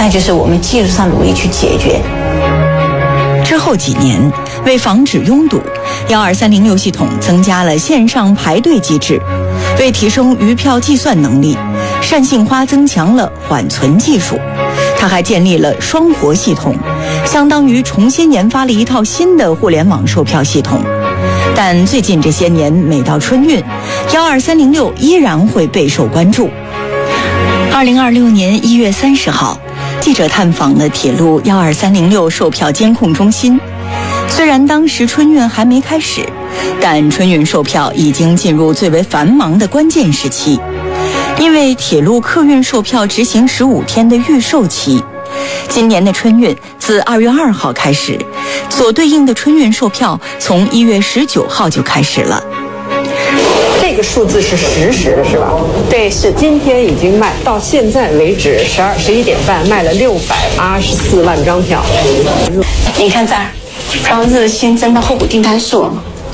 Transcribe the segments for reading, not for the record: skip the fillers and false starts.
那就是我们技术上努力去解决。 之后几年，为防止拥堵，12306系统增加了线上排队机制。为提升余票计算能力，单杏花增强了缓存技术。它还建立了双活系统，相当于重新研发了一套新的互联网售票系统。但最近这些年，每到春运，12306依然会备受关注。2026年1月30号，记者探访了铁路12306售票监控中心。虽然当时春运还没开始，但春运售票已经进入最为繁忙的关键时期。因为铁路客运售票执行15天的预售期，今年的春运自2月2号开始，所对应的春运售票从1月19号就开始了。 这个数字是实时的，是吧？ 对，是今天已经卖到现在为止11点半卖了684万张票。 你看这儿，当日新增的候补订单数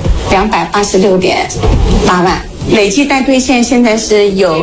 286.8万，累计待兑现现在是有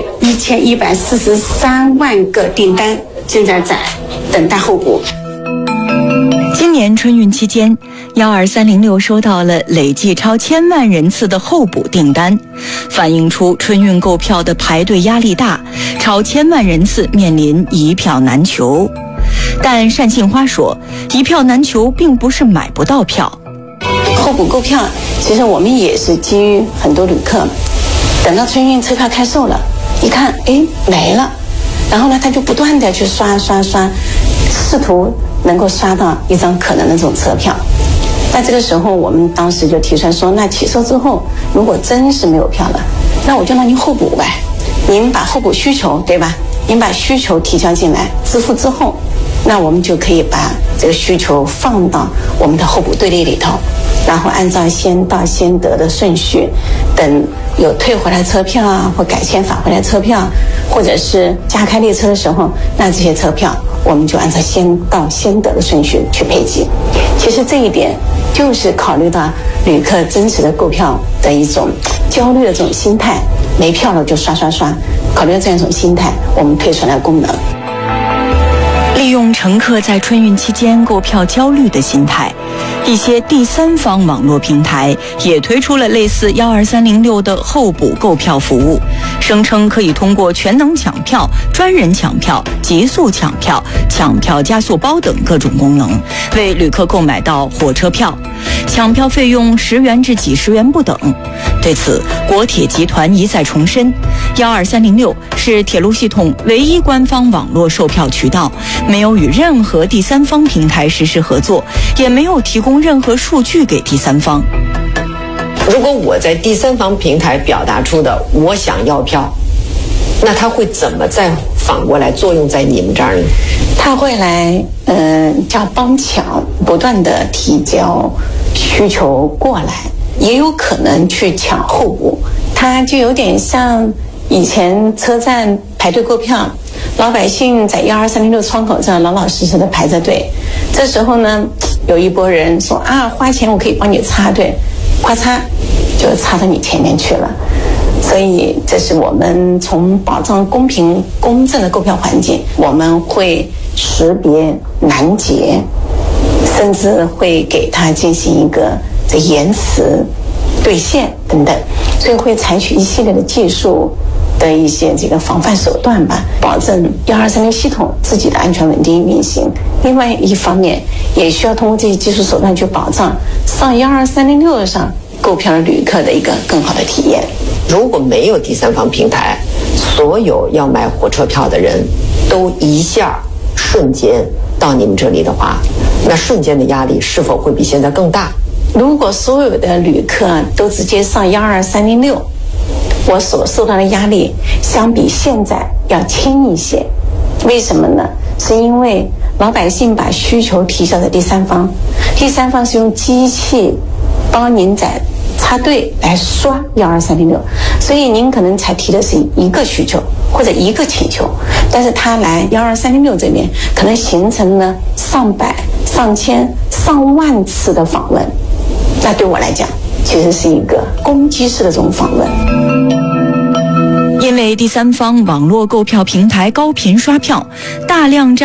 1143万个订单正在等待候补。 今年春运期间，12306收到了累计超1000万人次的候补订单，反映出春运购票的排队压力大，超1000万人次面临一票难求。但单杏花说，一票难求并不是买不到票。 候补购票，其实我们也是基于很多旅客，等到春运车票开售了，一看，没了，然后呢，他就不断的去刷，试图能够刷到一张可能的这种车票。那这个时候，我们当时就提出来说，那起售之后，如果真是没有票了，那我就让您候补呗。您把候补需求，对吧？您把需求提交进来，支付之后，那我们就可以把这个需求放到我们的候补队列里头，然后按照先到先得的顺序，等有退回来车票啊，或改签返回来车票，或者是加开列车的时候，那这些车票我们就按照先到先得的顺序去配给。其实这一点就是考虑到旅客真实的购票的一种焦虑的这种心态，没票了就刷，考虑到这样一种心态，我们推出来功能。 利用乘客在春运期间购票焦虑的心态，一些第三方网络平台也推出了类似12306的候补购票服务，声称可以通过全能抢票、专人抢票、极速抢票、抢票加速包等各种功能，为旅客购买到火车票，抢票费用10元至几十元不等。对此，国铁集团一再重申，12306是铁路系统唯一官方网络售票渠道，没有与任何第三方平台实施合作，也没有提供任何数据给第三方。 如果我在第三方平台表达出的我想要票，那它会怎么再反过来作用在你们这儿呢？ 他会来叫帮抢，不断的提交需求过来，也有可能去抢候补。它就有点像以前车站排队购票，老百姓在12306窗口这老老实实的排着队，这时候呢，有一拨人说啊，花钱我可以帮你插队，咔嚓就插到你前面去了。所以这是我们从保障公平公正的购票环境，我们会识别拦截，甚至会给他进行一个这延迟兑现等等，所以会采取一系列的技术的一些这个防范手段吧，保证12306系统自己的安全稳定运行。另外一方面，也需要通过这些技术手段去保障上12306上购票的旅客的一个更好的体验。 如果没有第三方平台，所有要买火车票的人都一下瞬间到你们这里的话，那瞬间的压力是否会比现在更大？ 如果所有的旅客都直接上12306，我所受到的压力相比现在要轻一些。为什么呢？是因为老百姓把需求提交给第三方，第三方是用机器帮您在插队来刷12306，所以您可能才提的是一个需求或者一个请求，但是他来12306这边可能形成了上百、上千、上万次的访问，那对我来讲其实是一个攻击式的这种访问。 因为第三方网络购票平台高频刷票，大量占